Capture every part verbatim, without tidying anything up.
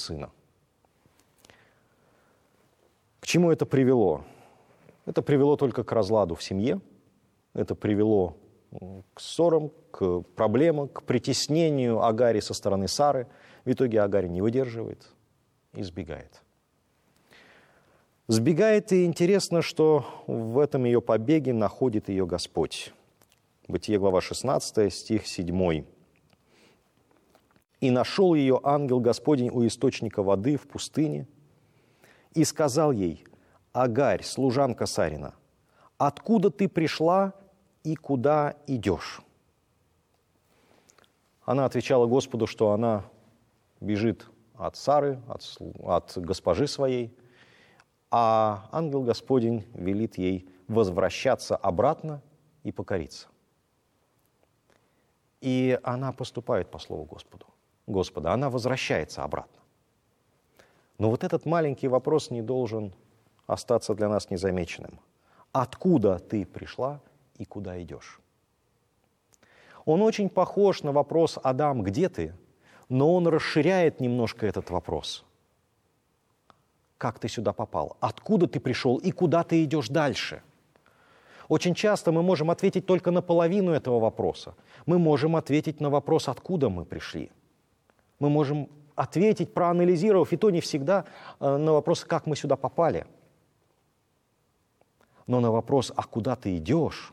сына. К чему это привело? Это привело только к разладу в семье, это привело к ссорам, к проблемам, к притеснению Агари со стороны Сары. В итоге Агарь не выдерживает и сбегает. Сбегает, и интересно, что в этом ее побеге находит ее Господь. Бытие, глава шестнадцатая, стих седьмой. «И нашел ее ангел Господень у источника воды в пустыне, и сказал ей: Агарь, служанка Сарина, откуда ты пришла и куда идешь?» Она отвечала Господу, что она бежит от Сары, от, от госпожи своей, а ангел Господень велит ей возвращаться обратно и покориться. И она поступает по слову Господу. Господа, она возвращается обратно. Но вот этот маленький вопрос не должен остаться для нас незамеченным. Откуда ты пришла и куда идешь? Он очень похож на вопрос «Адам, где ты?», но он расширяет немножко этот вопрос. Как ты сюда попал? Откуда ты пришел и куда ты идешь дальше? Очень часто мы можем ответить только на половину этого вопроса. Мы можем ответить на вопрос, откуда мы пришли. Мы можем ответить, проанализировав, и то не всегда, на вопрос, как мы сюда попали. Но на вопрос, а куда ты идешь,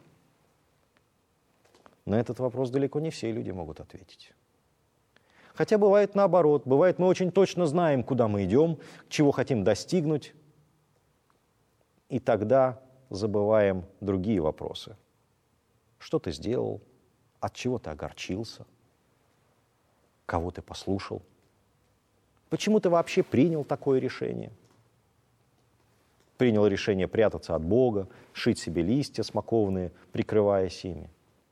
на этот вопрос далеко не все люди могут ответить. Хотя бывает наоборот. Бывает, мы очень точно знаем, куда мы идем, чего хотим достигнуть, и тогда забываем другие вопросы. Что ты сделал? От чего ты огорчился? Кого ты послушал? Почему ты вообще принял такое решение? Принял решение прятаться от Бога, шить себе листья смоковные, прикрываясь ими.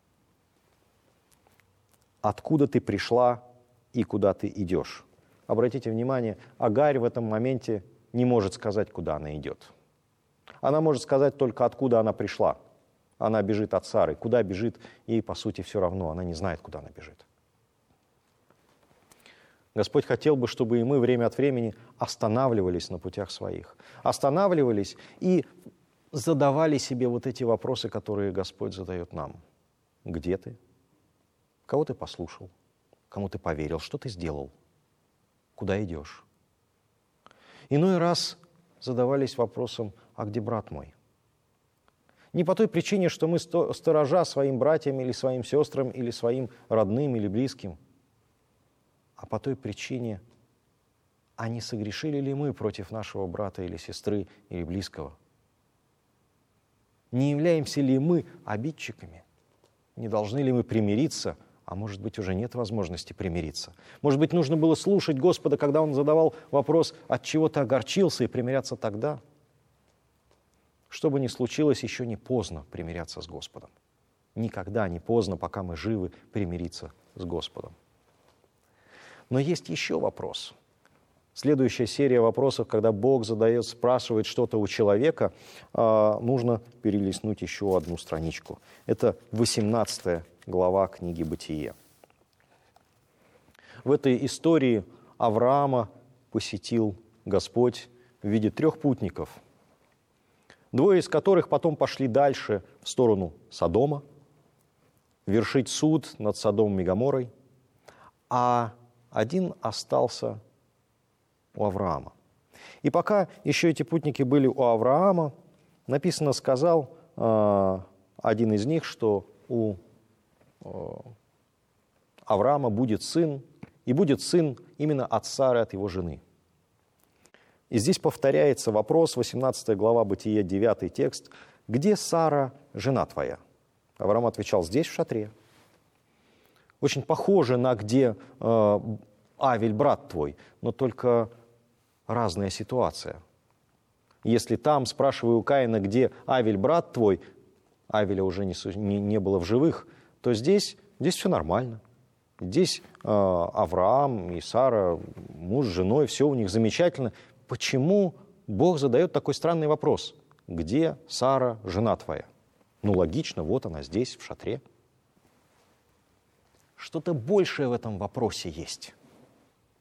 Откуда ты пришла и куда ты идешь? Обратите внимание, Агарь в этом моменте не может сказать, куда она идет. Она может сказать только, откуда она пришла. Она бежит от Сары. Куда бежит, ей, по сути, все равно. Она не знает, куда она бежит. Господь хотел бы, чтобы и мы время от времени останавливались на путях своих. Останавливались и задавали себе вот эти вопросы, которые Господь задает нам. Где ты? Кого ты послушал? Кому ты поверил? Что ты сделал? Куда идешь? Иной раз задавались вопросом, а где брат мой? Не по той причине, что мы сторожа своим братьям или своим сестрам, или своим родным, или близким, а по той причине, а не согрешили ли мы против нашего брата или сестры, или близкого? Не являемся ли мы обидчиками? Не должны ли мы примириться? А может быть, уже нет возможности примириться. Может быть, нужно было слушать Господа, когда Он задавал вопрос, от чего ты огорчился, и примиряться тогда. Что бы ни случилось, еще не поздно примиряться с Господом. Никогда не поздно, пока мы живы, примириться с Господом. Но есть еще вопрос. Следующая серия вопросов, когда Бог задает, спрашивает что-то у человека, нужно перелистнуть еще одну страничку. Это восемнадцатая глава книги «Бытие». В этой истории Авраама посетил Господь в виде трех путников, двое из которых потом пошли дальше в сторону Содома, вершить суд над Содомом и Гоморрой, а один остался у Авраама. И пока еще эти путники были у Авраама, написано, сказал э, один из них, что у Авраама будет сын, и будет сын именно от Сары, от его жены. И здесь повторяется вопрос, восемнадцатая глава Бытия, девятый текст, «Где Сара, жена твоя?» Авраам отвечал, «Здесь, в шатре». Очень похоже на «где э, Авель, брат твой», но только разная ситуация. Если там, спрашиваю у Каина, где Авель, брат твой, Авеля уже не, не, не было в живых, то здесь, здесь все нормально. Здесь э, Авраам и Сара, муж с женой, все у них замечательно. Почему Бог задает такой странный вопрос? Где Сара, жена твоя? Ну, логично, вот она здесь, в шатре. Что-то большее в этом вопросе есть.